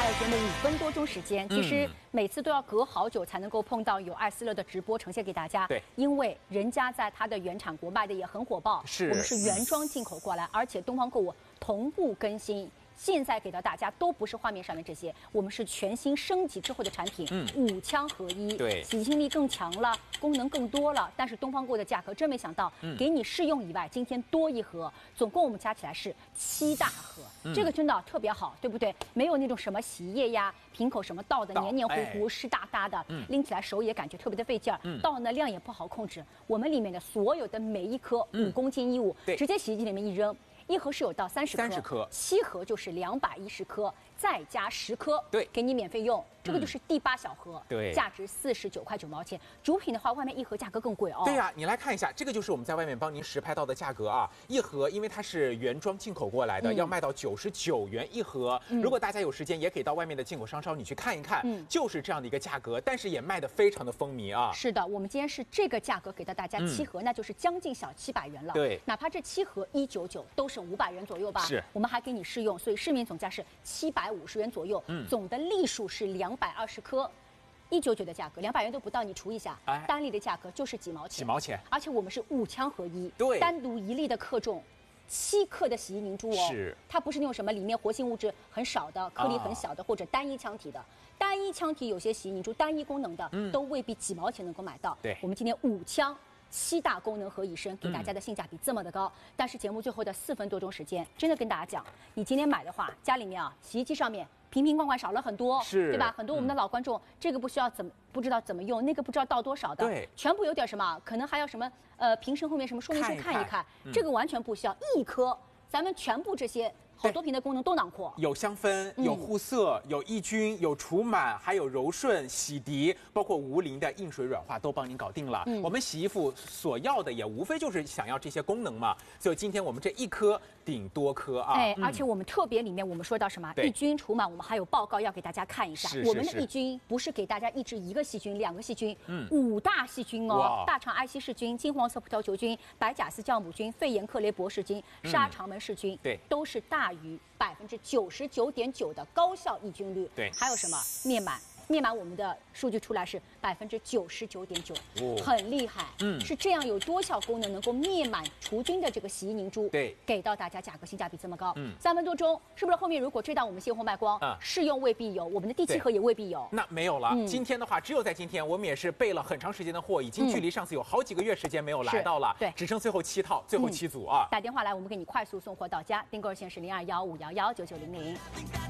的节目5分多钟时间，其实每次都要隔好久才能够碰到有爱思乐的直播呈现给大家。 对， 因为人家在它的原产国卖的也很火爆， 是我们是原装进口过来，而且东方购物同步更新。现在给到大家都不是画面上面这些，我们是全新升级之后的产品，5枪合一， 对， 洗净力更强了，功能更多了。但是东方购物的价格真没想到，给你试用以外，今天多一盒，总共我们加起来是7大盒，这个真的特别好，对不对？没有那种什么洗衣液呀、瓶口什么倒的黏黏糊糊、湿哒哒的，拎起来手也感觉特别的费劲儿，倒呢量也不好控制。我们里面的所有的每一颗5公斤衣物，直接洗衣机里面一扔。一盒是有到30颗，7盒就是210颗，再加10颗， 对， 给你免费用。这个就是第8小盒， 对， 价值49块9毛钱。主品的话，外面一盒价格更贵哦。 对呀，你来看一下，这个就是我们在外面帮您实拍到的价格啊。一盒因为它是原装进口过来的，要卖到99元一盒。如果大家有时间，也可以到外面的进口商超你去看一看，就是这样的一个价格，但是也卖得非常的风靡啊。 是的，我们今天是这个价格给到大家7盒，那就是将近小700元了。 对， 哪怕这7盒199都是500元左右吧。 是， 我们还给你试用，所以市面总价是750元左右。总的粒数是220颗。199的价格，200元都不到，你除一下，单粒的价格就是几毛钱。 几毛钱， 而且我们是5枪合一， 对， 单独1粒的克重7克的洗衣凝珠哦， 是， 它不是那种什么里面活性物质很少的、颗粒很小的，或者单一腔体的。单一腔体有些洗衣凝珠单一功能的，都未必几毛钱能够买到。 对， 我们今天5枪。7大功能何以琛给大家的性价比这么的高，但是节目最后的4分多钟时间，真的跟大家讲，你今天买的话，家里面啊，洗衣机上面瓶瓶罐罐少了很多， 是， 对吧？很多我们的老观众，这个不需要不知道怎么用，那个不知道倒多少的， 对， 全部有点什么，可能还要什么瓶身后面什么说明书看一看，这个完全不需要，一颗，咱们全部这些。好多瓶的功能都囊括， 有香氛，有护色，有抑菌，有除螨，还有柔顺、洗涤，包括无磷的硬水软化都帮您搞定了。我们洗衣服所要的也无非就是想要这些功能嘛，所以今天我们这1颗顶多颗啊。 哎，而且我们特别里面我们说到什么抑菌除螨，我们还有报告要给大家看一下。我们的抑菌不是给大家抑制1个细菌、2个细菌，5大细菌哦，大肠埃希氏菌、金黄色葡萄球菌、白甲丝酵母菌、肺炎克雷伯氏菌、沙肠门氏菌， 对， 都是大于99.9%的高效抑菌率。 对， 还有什么灭螨？灭螨我们的数据出来是99.9%，很厉害。是这样有多效功能能够灭螨除菌的这个洗衣凝珠， 对， 给到大家价格性价比这么高。3分多钟，是不是后面如果这档我们现货卖光，试用未必有，我们的第7盒也未必有。 那没有了。今天的话，只有在今天，我们也是备了很长时间的货，已经距离上次有好几个月时间没有来到了， 对， 只剩最后7套，最后7组啊。 打电话来，我们给你快速送货到家，订购热线是0215119900。